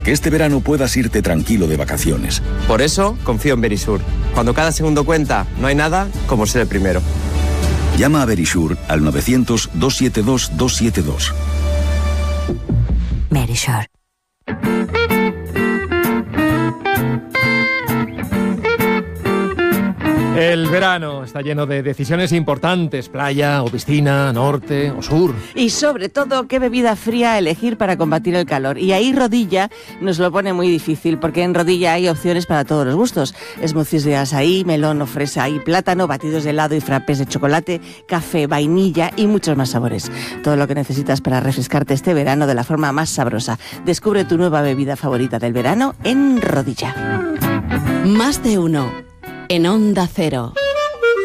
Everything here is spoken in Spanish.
Que este verano puedas irte tranquilo de vacaciones. Por eso confío en Verisur. Cuando cada segundo cuenta, no hay nada como ser el primero. Llama a Verisur al 900-272-272. Verisur. El verano está lleno de decisiones importantes, playa o piscina, norte o sur. Y sobre todo, qué bebida fría elegir para combatir el calor. Y ahí Rodilla nos lo pone muy difícil, porque en Rodilla hay opciones para todos los gustos. Smoothies de azaí, melón o fresa y plátano, batidos de helado y frappés de chocolate, café, vainilla y muchos más sabores. Todo lo que necesitas para refrescarte este verano de la forma más sabrosa. Descubre tu nueva bebida favorita del verano en Rodilla. Más de uno. En Onda Cero.